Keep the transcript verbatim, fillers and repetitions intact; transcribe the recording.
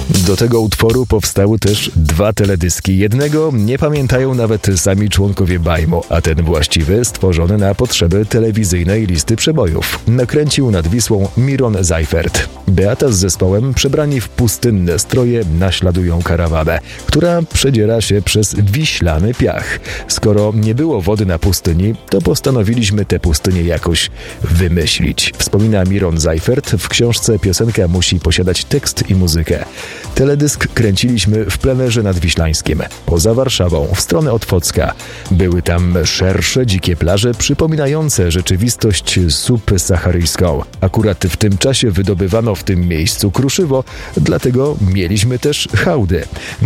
Do tego utworu powstały też dwa teledyski. Jednego nie pamiętają nawet sami członkowie Bajmo, a ten właściwy, stworzony na potrzeby telewizyjnej listy przebojów, nakręcił nad Wisłą Miron Seifert. Beata z zespołem, przebrani w pustynne stroje, naśladują karawanę, która przedziera się przez wiślany piach. Skoro nie było wody na pustyni, to postanowiliśmy tę pustynię jakoś wymyślić. Wspomina Miron Seifert, w książce piosenka musi posiadać tekst i muzykę. Teledysk kręciliśmy w plenerze nadwiślańskim, poza Warszawą, w stronę Otwocka. Były tam szersze, dzikie plaże przypominające rzeczywistość subsaharyjską. Akurat w tym czasie wydobywano w tym miejscu kruszywo, dlatego mieliśmy też hałdy.